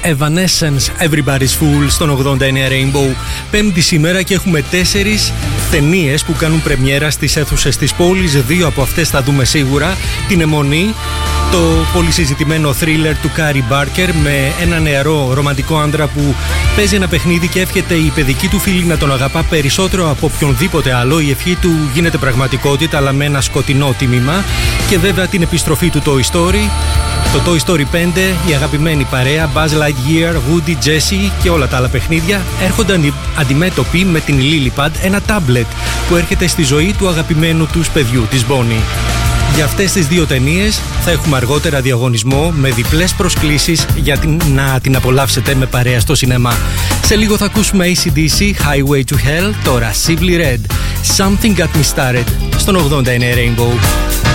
Evanescence, Everybody's Fool στον 89 Rainbow. Πέμπτη σήμερα και έχουμε 4 ταινίες που κάνουν πρεμιέρα στις αίθουσες της πόλης. 2 από αυτές θα δούμε σίγουρα. Την Αιμονή, το πολύ συζητημένο thriller του Κάρι Μπάρκερ με ένα νεαρό ρομαντικό άντρα που παίζει ένα παιχνίδι και εύχεται η παιδική του φίλη να τον αγαπά περισσότερο από οποιονδήποτε άλλο. Η ευχή του γίνεται πραγματικότητα, αλλά με ένα σκοτεινό τίμημα. Και βέβαια την επιστροφή του Toy Story. Το Toy Story 5, η αγαπημένη παρέα Buzz Lightyear, Woody, Jessie και όλα τα άλλα παιχνίδια έρχονται αντιμέτωποι με την Lillipad, ένα τάμπλετ που έρχεται στη ζωή του αγαπημένου τους παιδιού, της Bonnie. Για αυτές τις 2 ταινίες θα έχουμε αργότερα διαγωνισμό με διπλές προσκλήσεις για να την απολαύσετε με παρέα στο σινεμά. Σε λίγο θα ακούσουμε AC/DC, Highway to Hell, τώρα Simply Red, Something Got Me Started στον 89 Rainbow.